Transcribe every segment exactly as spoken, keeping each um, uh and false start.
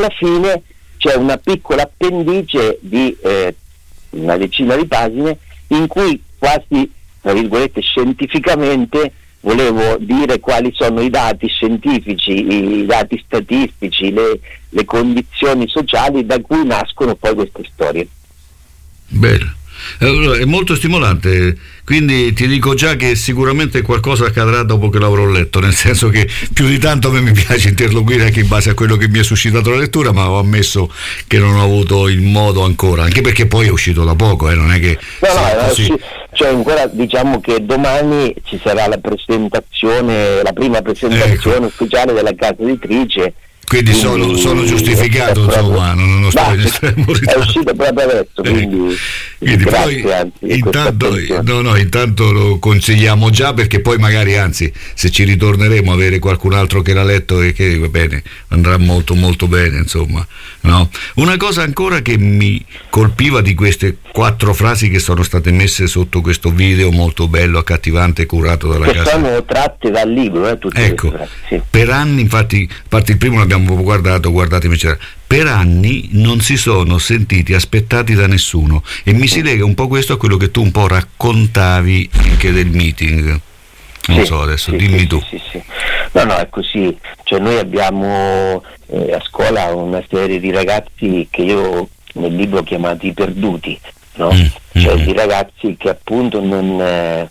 alla fine c'è una piccola appendice di eh, una decina di pagine in cui quasi, tra virgolette, scientificamente volevo dire quali sono i dati scientifici, i dati statistici, le, le condizioni sociali da cui nascono poi queste storie. Bello. Allora, è molto stimolante, quindi ti dico già che sicuramente qualcosa accadrà dopo che l'avrò letto, nel senso che più di tanto a me mi piace interloquire anche in base a quello che mi ha suscitato la lettura, ma ho ammesso che non ho avuto il modo ancora, anche perché poi è uscito da poco, eh, non è che no, no, così. Cioè ancora diciamo che domani ci sarà la presentazione, la prima presentazione ecco. ufficiale della casa editrice. Quindi, quindi sono, sono giustificato, insomma, non, non sto in estremo ritardo. È uscito proprio adesso, quindi, quindi grazie, poi, anzi, intanto, no, no, intanto lo consigliamo già, perché poi magari, anzi, se ci ritorneremo a avere qualcun altro che l'ha letto e che va bene, andrà molto molto bene, insomma, no? Una cosa ancora che mi colpiva di queste quattro frasi che sono state messe sotto questo video molto bello, accattivante, curato dalla che casa. Sono tratte dal libro, eh, tutte ecco, frasi, sì. Per anni, infatti, a parte il primo l'abbiamo guardato, guardatemi, c'era. Per anni non si sono sentiti aspettati da nessuno, e mi si lega un po' questo a quello che tu un po' raccontavi anche del meeting. Non sì, so adesso, sì, dimmi sì, tu. Sì, sì. No, no, è così. Cioè noi abbiamo eh, a scuola una serie di ragazzi che io nel libro ho chiamato i perduti, no? Mm, cioè mm. di ragazzi che appunto non, eh,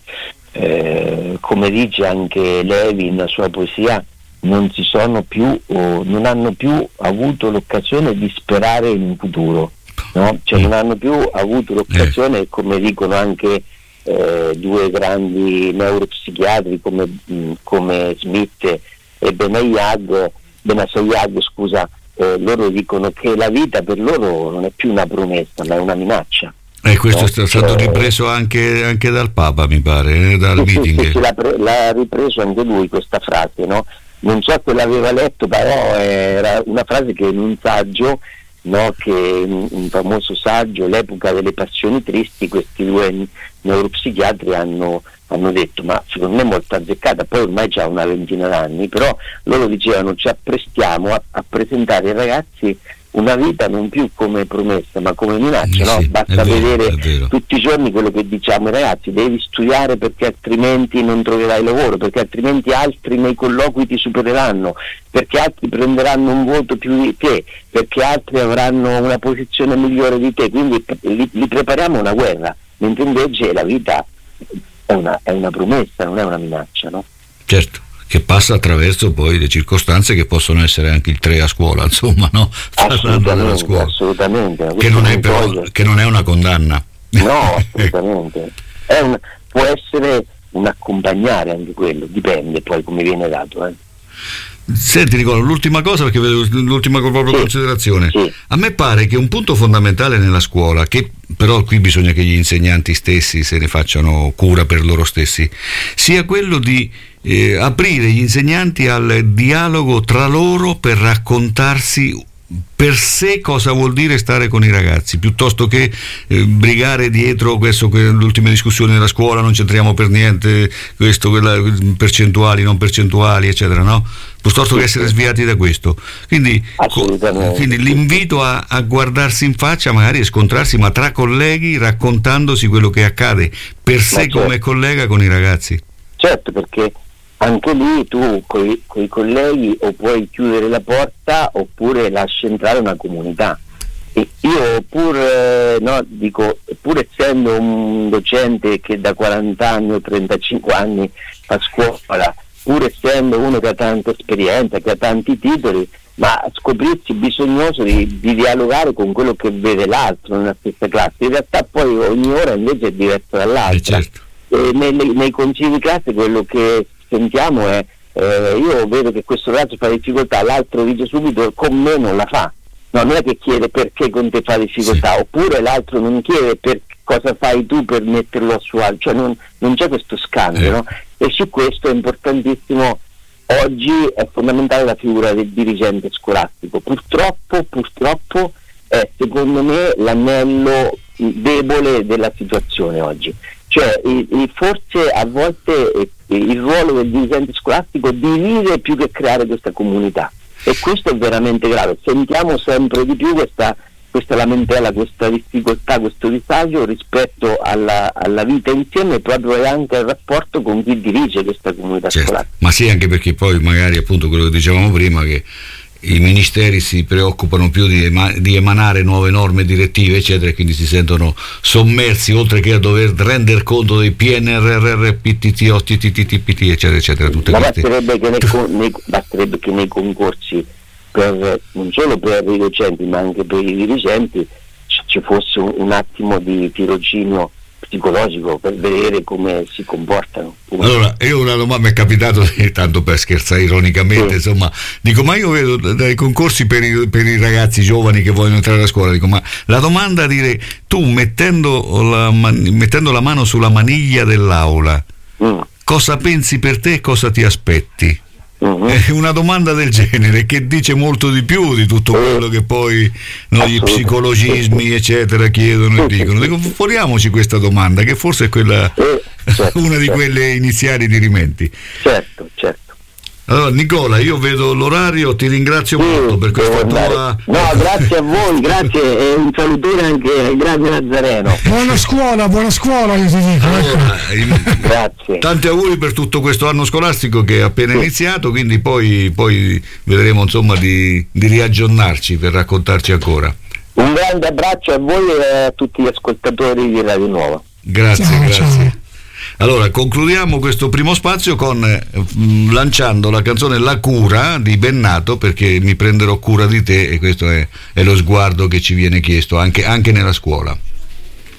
eh, come dice anche Levi nella sua poesia, non si sono più o non hanno più avuto l'occasione di sperare in un futuro, no? Cioè mm. non hanno più avuto l'occasione, eh. come dicono anche eh, due grandi neuropsichiatri come, mh, come Smith e Benayyad, Benayyad scusa, eh, loro dicono che la vita per loro non è più una promessa, ma è una minaccia. E eh, questo no? è stato cioè, ripreso anche, anche dal Papa, mi pare, eh, dal sì, meeting. Sì, sì, l'ha, pre- l'ha ripreso anche lui questa frase, no? Non so se l'aveva letto, però era una frase che in un saggio, no, che un, un famoso saggio, L'epoca delle passioni tristi, questi due neuropsichiatri hanno, hanno detto, ma secondo me è molto azzeccata, poi ormai c'ha una ventina d'anni, però loro dicevano ci apprestiamo a, a presentare ai ragazzi una vita non più come promessa ma come minaccia, eh no? sì, Basta vero, vedere tutti i giorni quello che diciamo ai ragazzi: devi studiare perché altrimenti non troverai lavoro, perché altrimenti altri nei colloqui ti supereranno, perché altri prenderanno un voto più di te, perché altri avranno una posizione migliore di te, quindi li, li prepariamo a una guerra, mentre invece la vita è una, è una promessa, non è una minaccia, no? Certo, che passa attraverso poi le circostanze che possono essere anche il tre a scuola, insomma, no? Assolutamente, scuola. assolutamente. Che non, è però, che non è una condanna. No, assolutamente. È un, può essere un accompagnare anche quello, dipende poi come viene dato. Eh. Senti Nicola, l'ultima cosa, perché l'ultima proprio sì, considerazione. Sì. A me pare che un punto fondamentale nella scuola, che però qui bisogna che gli insegnanti stessi se ne facciano cura per loro stessi, sia quello di eh, aprire gli insegnanti al dialogo tra loro per raccontarsi per sé cosa vuol dire stare con i ragazzi, piuttosto che eh, brigare dietro questo, que, l'ultima discussione della scuola, non c'entriamo per niente, questo, quella, percentuali, non percentuali, eccetera, no? Piuttosto che essere sviati da questo. Quindi, co- quindi l'invito a, a guardarsi in faccia, magari a scontrarsi, ma tra colleghi, raccontandosi quello che accade per sé certo. come collega con i ragazzi. Certo, perché anche lì tu con i colleghi o puoi chiudere la porta oppure lasci entrare una comunità. E io pur, eh, no, dico, pur essendo un docente che da quaranta anni o trentacinque anni fa scuola, pur essendo uno che ha tanta esperienza, che ha tanti titoli, ma scoprirsi bisognoso di, di dialogare con quello che vede l'altro nella stessa classe. In realtà poi ogni ora invece è diversa dall'altra. Eh certo. E nei, nei consigli di classe quello che sentiamo è eh, io vedo che questo ragazzo fa difficoltà, l'altro dice subito con me non la fa, no, non è che chiede perché con te fa difficoltà, sì. Oppure l'altro non chiede per cosa fai tu per metterlo a suo agio, cioè non, non c'è questo scambio, eh. no? E su questo è importantissimo, oggi è fondamentale la figura del dirigente scolastico, purtroppo purtroppo è secondo me l'anello debole della situazione oggi. Cioè il, il, forse a volte il ruolo del dirigente scolastico divide più che creare questa comunità. e questo è veramente grave. Sentiamo sempre di più questa, questa lamentela, questa difficoltà, questo disagio rispetto alla, alla vita insieme, proprio e anche al rapporto con chi dirige questa comunità certo. scolastica. Ma sì, anche perché poi magari appunto quello che dicevamo prima, che i ministeri si preoccupano più di, ema- di emanare nuove norme direttive eccetera, e quindi si sentono sommersi, oltre che a dover rendere conto dei P N R R, P T T O, T T T T P T eccetera eccetera, tutte Ma queste... basterebbe che, nei, nei, basterebbe che nei concorsi per, non solo per i docenti ma anche per i dirigenti ci fosse un, un attimo di tirocinio psicologico per vedere come si comportano. Allora, io una domanda mi è capitato, tanto per scherzare ironicamente, sì. insomma, dico, ma io vedo dai concorsi per i, per i ragazzi giovani che vogliono entrare a scuola, dico, ma la domanda a dire, tu mettendo la, mettendo la mano sulla maniglia dell'aula, mm. cosa pensi per te e cosa ti aspetti? Uh-huh. È una domanda del genere che dice molto di più di tutto quello che poi no, gli psicologismi eccetera chiedono e dicono. Dico, poniamoci questa domanda, che forse è quella certo, una di certo. quelle iniziali di Rimenti. Certo, certo. Allora Nicola, io vedo l'orario, ti ringrazio sì, molto per questa tua... No, grazie a voi, grazie e un salutone anche al grande Nazareno. Buona scuola, buona scuola, io ti dico. Allora, grazie. Tanti auguri per tutto questo anno scolastico che è appena sì. iniziato, quindi poi, poi vedremo insomma di, di riaggiornarci per raccontarci ancora. Un grande abbraccio a voi e a tutti gli ascoltatori di Radio Nuova. Grazie, ciao, grazie. Ciao. Allora, concludiamo questo primo spazio con eh, lanciando la canzone La cura di Bennato, perché mi prenderò cura di te, e questo è, è lo sguardo che ci viene chiesto anche, anche nella scuola.